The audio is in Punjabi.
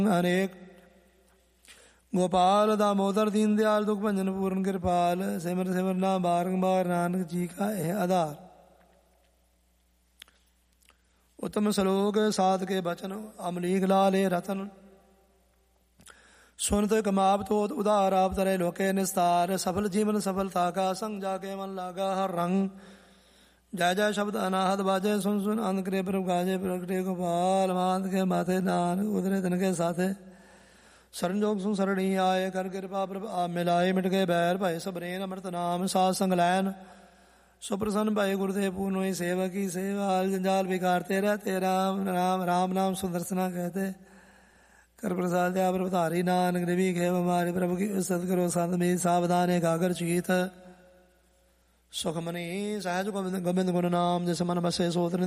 ਅਨੇਕ। ਗੋਪਾਲ ਦਾਮੋਦਰ ਦੀਨ ਦਿਆਲ ਦੁਖ ਭੰਜਨ ਪੂਰਨ ਕਿਰਪਾਲ। ਸਿਮਰ ਸਿਮਰ ਨਾਮ ਬਾਰੰਬਾਰ ਨਾਨਕ ਜੀ ਕਾ ਇਹ ਆਧਾਰ। ਉੱਤਮ ਸਲੋਕ ਸਾਧ ਕੇ ਬਚਨ ਅਮਲੀਕ ਲਾਲੇ ਰਤਨ। ਸੁਨਤ ਕਮਾਵ ਤੋਤ ਉਧਾਰ ਆਪ ਤਰੇ ਲੋਕੇ ਨਿਸਤਾਰ। ਸਫਲ ਜੀਵਨ ਸਫਲਤਾ ਕਾ ਸੰਗ ਜਾਕੇ ਮਨ ਲਾਗਾ ਹਰ ਰੰਗ। ਜੈ ਜੈ ਸ਼ਬਦ ਅਨਾਹਤ ਬਾਜੇ ਸੁਨ ਸੁਨ ਅੰਧ ਕਰੇ ਪ੍ਰਭ ਗਾਜੇ। ਪ੍ਰਗਟੇ ਗੋਪਾਲ ਮਾਤ ਕੇ ਮਾਥੇ ਨਾਨਕ ਉਧਰੇ ਤਨ ਕੇ ਸਾਥੇ। ਸਰਨਜੋਗ ਸੁਨ ਸਰਣੀ ਆਏ ਕਰ ਕਿਰਪਾ ਪ੍ਰਭ ਆਪ ਮਿਲਾਏ। ਮਿਟ ਗਏ ਬੈਰ ਭਾਏ ਸਬਰੇਨ ਅੰਮ੍ਰਿਤ ਨਾਮ ਸਾਧ ਸੰਗ ਲੈਨ। ਸੁਪ੍ਰਸੰਨ ਭਾਈ ਗੁਰਦੇਵ ਪੂਰਨ ਹੋਈ ਸੇਵਾ ਕੀ ਸੇਵਾ। ਜੰਜਾਲ ਵਿਕਾਰਤੇ रहते राम राम राम नाम सुदर्शना कहते। कर प्रसाद दया प्रभ धारी नानक निवि खेव हमारे प्रभु की उस्तत करो संत में सावधान एकाग्र चीत। सुखमनी सहज गोविंद गोविंद गुण नाम जैसे मन बसे सोत्र